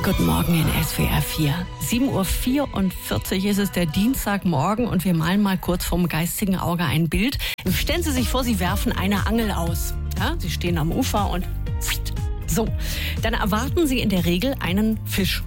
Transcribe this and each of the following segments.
Guten Morgen in SWR 4. 7.44 Uhr ist es, der Dienstagmorgen, und wir malen mal kurz vom geistigen Auge ein Bild. Stellen Sie sich vor, Sie werfen eine Angel aus. Ja, Sie stehen am Ufer und so. Dann erwarten Sie in der Regel einen Fisch.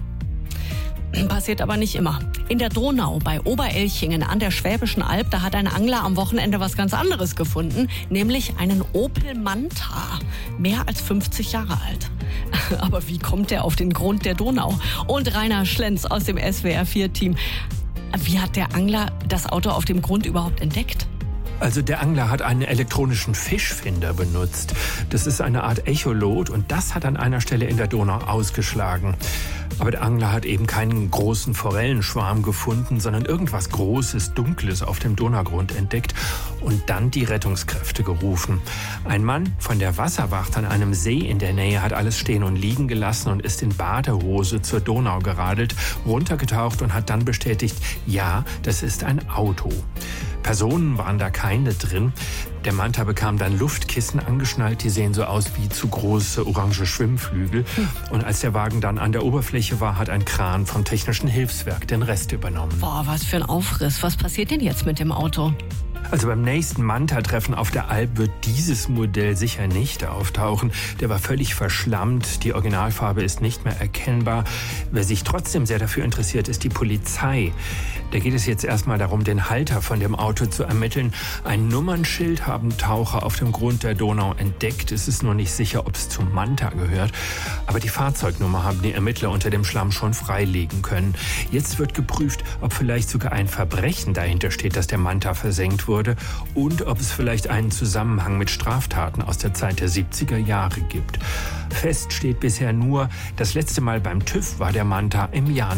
Passiert aber nicht immer. In der Donau bei Oberelchingen an der Schwäbischen Alb, da hat ein Angler am Wochenende was ganz anderes gefunden, nämlich einen Opel Manta, mehr als 50 Jahre alt. Aber wie kommt er auf den Grund der Donau? Und Rainer Schlenz aus dem SWR4-Team. Wie hat der Angler das Auto auf dem Grund überhaupt entdeckt? Also der Angler hat einen elektronischen Fischfinder benutzt. Das ist eine Art Echolot und das hat an einer Stelle in der Donau ausgeschlagen. Aber der Angler hat eben keinen großen Forellenschwarm gefunden, sondern irgendwas Großes, Dunkles auf dem Donaugrund entdeckt und dann die Rettungskräfte gerufen. Ein Mann von der Wasserwacht an einem See in der Nähe hat alles stehen und liegen gelassen und ist in Badehose zur Donau geradelt, runtergetaucht und hat dann bestätigt, ja, das ist ein Auto. Personen waren da keine drin. Der Manta bekam dann Luftkissen angeschnallt, die sehen so aus wie zu große orange Schwimmflügel. Und als der Wagen dann an der Oberfläche war, hat ein Kran vom Technischen Hilfswerk den Rest übernommen. Boah, was für ein Aufriss. Was passiert denn jetzt mit dem Auto? Also beim nächsten Manta-Treffen auf der Alp wird dieses Modell sicher nicht auftauchen. Der war völlig verschlammt, die Originalfarbe ist nicht mehr erkennbar. Wer sich trotzdem sehr dafür interessiert, ist die Polizei. Da geht es jetzt erstmal darum, den Halter von dem Auto zu ermitteln. Ein Nummernschild haben Taucher auf dem Grund der Donau entdeckt. Es ist nur nicht sicher, ob es zum Manta gehört. Aber die Fahrzeugnummer haben die Ermittler unter dem Schlamm schon freilegen können. Jetzt wird geprüft, ob vielleicht sogar ein Verbrechen dahinter steht, dass der Manta versenkt wurde, und ob es vielleicht einen Zusammenhang mit Straftaten aus der Zeit der 70er Jahre gibt. Fest steht bisher nur, das letzte Mal beim TÜV war der Manta im Jahr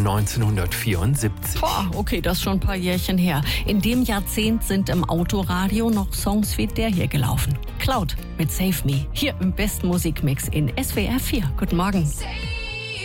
1974. Boah, okay, das ist schon ein paar Jährchen her. In dem Jahrzehnt sind im Autoradio noch Songs wie der hier gelaufen. Cloud mit Save Me, hier im besten Musikmix in SWR 4. Guten Morgen.